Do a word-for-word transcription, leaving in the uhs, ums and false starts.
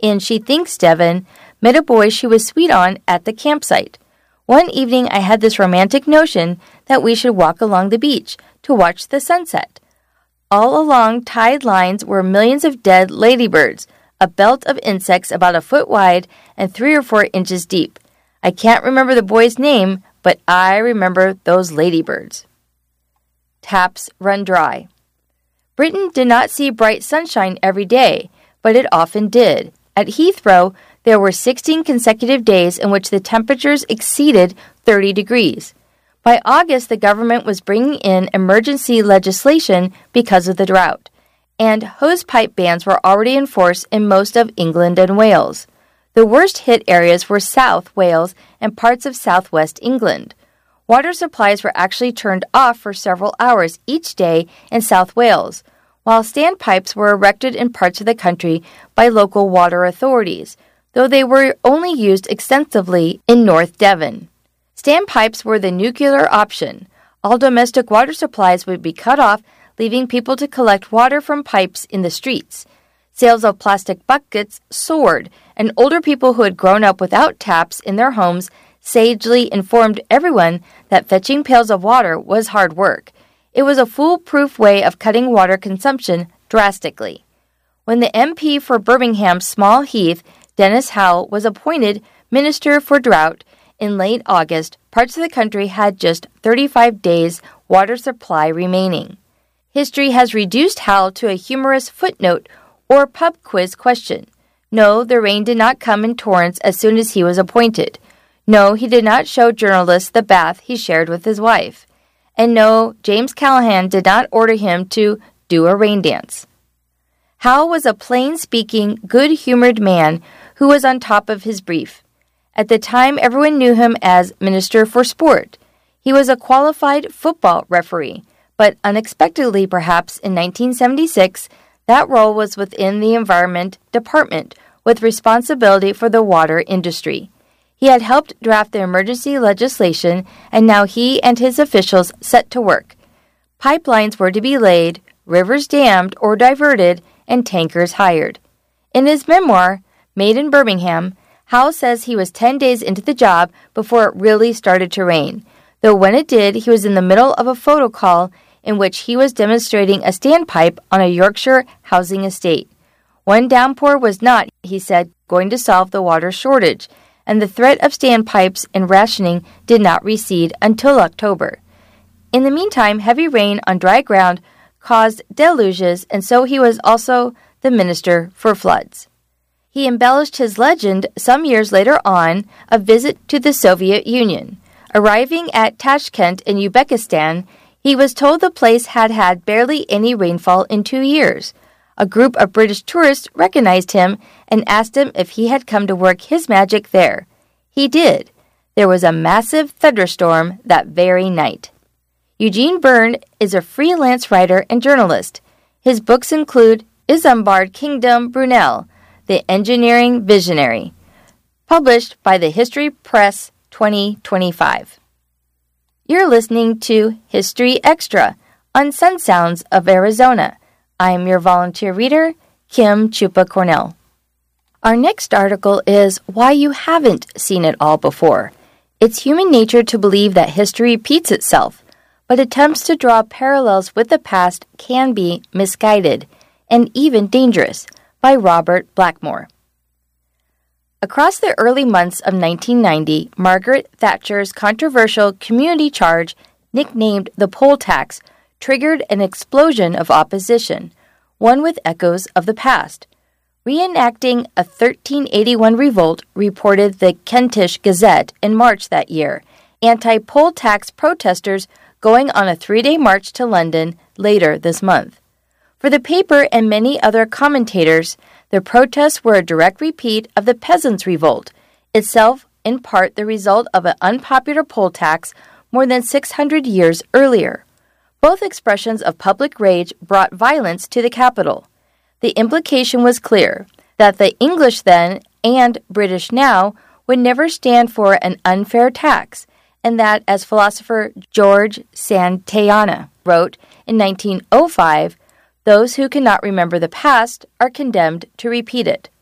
in She Thinks Devon, met a boy she was sweet on at the campsite. One evening I had this romantic notion that we should walk along the beach to watch the sunset. All along tide lines were millions of dead ladybirds, a belt of insects about a foot wide and three or four inches deep. I can't remember the boy's name, but I remember those ladybirds. Taps run dry. Britain did not see bright sunshine every day, but it often did. At Heathrow, there were sixteen consecutive days in which the temperatures exceeded thirty degrees. By August, the government was bringing in emergency legislation because of the drought, and hosepipe bans were already in force in most of England and Wales. The worst-hit areas were South Wales and parts of southwest England. Water supplies were actually turned off for several hours each day in South Wales, while standpipes were erected in parts of the country by local water authorities, though they were only used extensively in North Devon. Standpipes were the nuclear option. All domestic water supplies would be cut off, leaving people to collect water from pipes in the streets. Sales of plastic buckets soared, and older people who had grown up without taps in their homes sagely informed everyone that fetching pails of water was hard work. It was a foolproof way of cutting water consumption drastically. When the M P for Birmingham's Small Heath, Dennis Howell, was appointed Minister for Drought in late August, parts of the country had just thirty-five days water supply remaining. History has reduced Howell to a humorous footnote or pub quiz question. No, the rain did not come in torrents as soon as he was appointed. No, he did not show journalists the bath he shared with his wife. And no, James Callaghan did not order him to do a rain dance. Howell was a plain-speaking, good-humored man who was on top of his brief. At the time, everyone knew him as Minister for Sport. He was a qualified football referee, but unexpectedly, perhaps, in nineteen seventy-six, that role was within the Environment Department, with responsibility for the water industry. He had helped draft the emergency legislation, and now he and his officials set to work. Pipelines were to be laid, rivers dammed or diverted, and tankers hired. In his memoir, Made in Birmingham, Howell says he was ten days into the job before it really started to rain, though when it did, he was in the middle of a photo call in which he was demonstrating a standpipe on a Yorkshire housing estate. One downpour was not, he said, going to solve the water shortage, and the threat of standpipes and rationing did not recede until October. In the meantime, heavy rain on dry ground caused deluges, and so he was also the Minister for Floods. He embellished his legend some years later on a visit to the Soviet Union. Arriving at Tashkent in Uzbekistan, he was told the place had had barely any rainfall in two years. A group of British tourists recognized him and asked him if he had come to work his magic there. He did. There was a massive thunderstorm that very night. Eugene Byrne is a freelance writer and journalist. His books include Isambard Kingdom Brunel, The Engineering Visionary, published by the History Press twenty twenty-five. You're listening to History Extra on Sun Sounds of Arizona. I'm your volunteer reader, Kim Chupa Cornell. Our next article is Why You Haven't Seen It All Before. It's human nature to believe that history repeats itself, but attempts to draw parallels with the past can be misguided and even dangerous, by Robert Blackmore. Across the early months of nineteen ninety, Margaret Thatcher's controversial community charge, nicknamed the poll tax, triggered an explosion of opposition, one with echoes of the past. Reenacting a thirteen eighty-one revolt, reported the Kentish Gazette in March that year, anti-poll tax protesters going on a three-day march to London later this month. For the paper and many other commentators, the protests were a direct repeat of the Peasants' Revolt, itself in part the result of an unpopular poll tax more than six hundred years earlier. Both expressions of public rage brought violence to the capital. The implication was clear, that the English then and British now would never stand for an unfair tax, and that, as philosopher George Santayana wrote in nineteen oh five, those who cannot remember the past are condemned to repeat it.